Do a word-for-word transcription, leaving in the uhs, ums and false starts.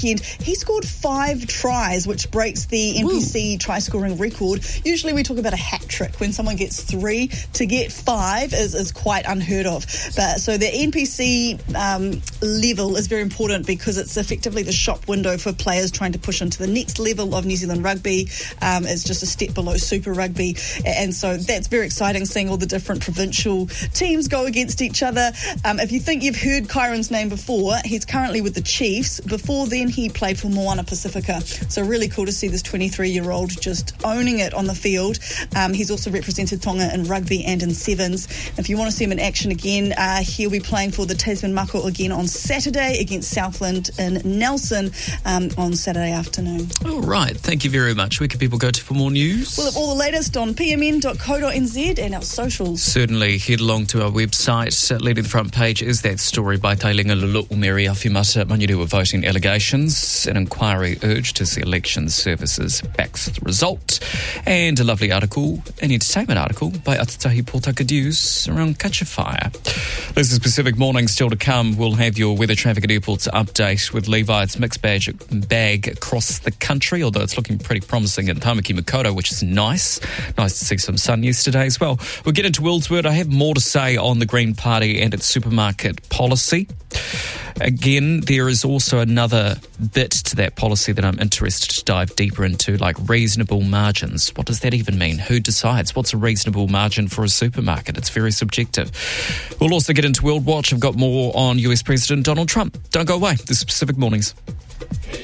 He scored five tries, which breaks the N P C Woo. try scoring record. Usually we talk about a hat trick when someone gets three. To get five is, is quite unheard of. But so the N P C um, level is very important because it's effectively the shop window for players trying to push into the next level of New Zealand rugby. Um, it's just a step below Super Rugby, and so that's very exciting, seeing all the different provincial teams go against each other. Um, if you think you've heard Kyron's name before, he's currently with the Chiefs. Before then, he played for Moana Pacifica. So really cool to see this twenty-three-year-old just owning it on the field. Um, he's also represented Tonga in rugby and in sevens. If you want to see him in action again, uh, he'll be playing for the Tasman Mako again on Saturday against Southland in Nelson um, on Saturday afternoon. All right. Thank you very much. Where can people go to for more news? We'll have all the latest on p m n dot co dot n z and our socials. Certainly. Head along to our website. Leading the front page is that story by Tailinga Lulu Umeri Awhimata Manurewa voting allegations. An inquiry urged as the Elections Services backs the result. And a lovely article, an entertainment article by Atatahi Pōtaka News around Catch a Fire. This is Pacific Morning still to come. We'll have your weather traffic at airports update with Levi. It's mixed bag, bag across the country, although it's looking pretty promising in Tamaki Makaurau, which is nice. Nice to see some sun yesterday as well. We'll get into Will's Word. I have more to say on the Green Party and its supermarket policy. Again, there is also another bit to that policy that I'm interested to dive deeper into, like reasonable margins. What does that even mean? Who decides? What's a reasonable margin for a supermarket? It's very subjective. We'll also get into World Watch. I've got more on U S President Donald Trump. Don't go away. This is Pacific Mornings.